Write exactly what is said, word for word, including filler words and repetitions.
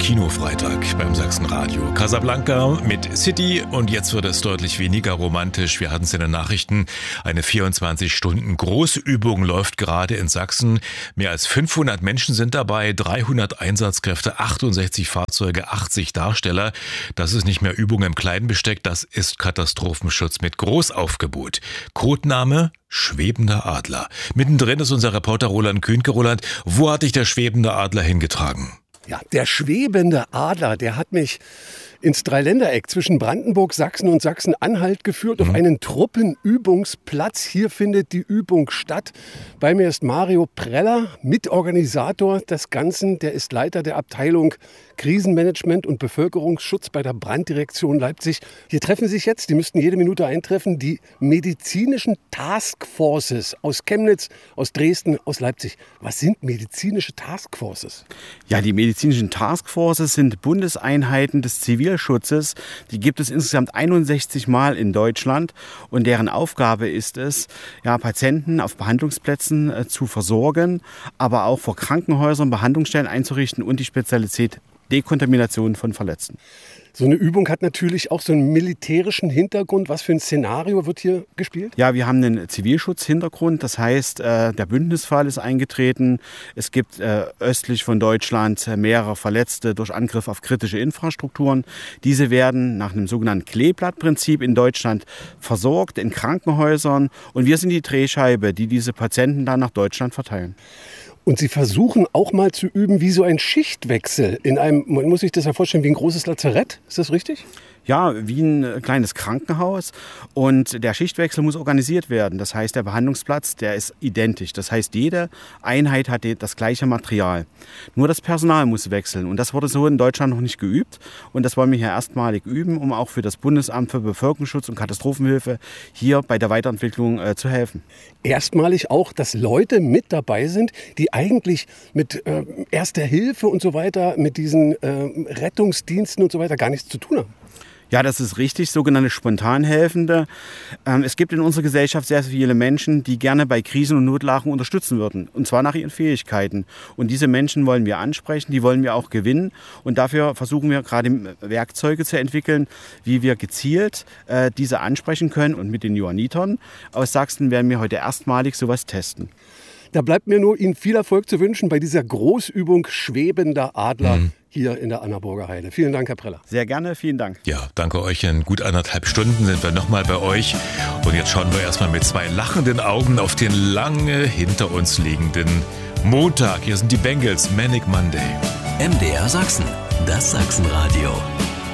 Kinofreitag beim Sachsenradio. Casablanca mit City und jetzt wird es deutlich weniger romantisch. Wir hatten es in den Nachrichten. Eine vierundzwanzig Stunden Großübung läuft gerade in Sachsen. Mehr als fünfhundert Menschen sind dabei, dreihundert Einsatzkräfte, achtundsechzig Fahrzeuge, achtzig Darsteller. Das ist nicht mehr Übung im kleinen Besteck, das ist Katastrophenschutz mit Großaufgebot. Codename Schwebender Adler. Mittendrin ist unser Reporter Roland Kühnke. Roland, wo hat dich der schwebende Adler hingetragen? Ja, der schwebende Adler, der hat mich ins Dreiländereck zwischen Brandenburg, Sachsen und Sachsen-Anhalt geführt, mhm. auf einen Truppenübungsplatz. Hier findet die Übung statt. Bei mir ist Mario Preller, Mitorganisator des Ganzen. Der ist Leiter der Abteilung Krisenmanagement und Bevölkerungsschutz bei der Branddirektion Leipzig. Hier treffen sich jetzt, die müssten jede Minute eintreffen, die medizinischen Taskforces aus Chemnitz, aus Dresden, aus Leipzig. Was sind medizinische Taskforces? Ja, die medizinischen Taskforces sind Bundeseinheiten des Zivilschutzes. Die gibt es insgesamt einundsechzig Mal in Deutschland und deren Aufgabe ist es, ja, Patienten auf Behandlungsplätzen äh, zu versorgen, aber auch vor Krankenhäusern Behandlungsstellen einzurichten und die Spezialität Dekontamination von Verletzten. So eine Übung hat natürlich auch so einen militärischen Hintergrund. Was für ein Szenario wird hier gespielt? Ja, wir haben einen Zivilschutzhintergrund. Das heißt, der Bündnisfall ist eingetreten. Es gibt östlich von Deutschland mehrere Verletzte durch Angriff auf kritische Infrastrukturen. Diese werden nach einem sogenannten Kleeblattprinzip in Deutschland versorgt in Krankenhäusern. Und wir sind die Drehscheibe, die diese Patienten dann nach Deutschland verteilen. Und Sie versuchen auch mal zu üben, wie so ein Schichtwechsel in einem, man muss sich das ja vorstellen, wie ein großes Lazarett. Ist das richtig? Ja, wie ein kleines Krankenhaus. Und der Schichtwechsel muss organisiert werden. Das heißt, der Behandlungsplatz, der ist identisch. Das heißt, jede Einheit hat das gleiche Material. Nur das Personal muss wechseln. Und das wurde so in Deutschland noch nicht geübt. Und das wollen wir hier erstmalig üben, um auch für das Bundesamt für Bevölkerungsschutz und Katastrophenhilfe hier bei der Weiterentwicklung äh, zu helfen. Erstmalig auch, dass Leute mit dabei sind, die eigentlich mit äh, Erster Hilfe und so weiter, mit diesen äh, Rettungsdiensten und so weiter gar nichts zu tun haben. Ja, das ist richtig, sogenannte Spontanhelfende. Ähm, es gibt in unserer Gesellschaft sehr viele Menschen, die gerne bei Krisen und Notlagen unterstützen würden. Und zwar nach ihren Fähigkeiten. Und diese Menschen wollen wir ansprechen, die wollen wir auch gewinnen. Und dafür versuchen wir gerade Werkzeuge zu entwickeln, wie wir gezielt äh, diese ansprechen können. Und mit den Johannitern aus Sachsen werden wir heute erstmalig sowas testen. Da bleibt mir nur Ihnen viel Erfolg zu wünschen bei dieser Großübung Schwebender Adler. Mhm. Hier in der Annaburger Heide. Vielen Dank, Herr Preller. Sehr gerne, vielen Dank. Ja, danke euch. In gut anderthalb Stunden sind wir nochmal bei euch. Und jetzt schauen wir erstmal mit zwei lachenden Augen auf den lange hinter uns liegenden Montag. Hier sind die Bengals, Manic Monday. M D R Sachsen, das Sachsenradio.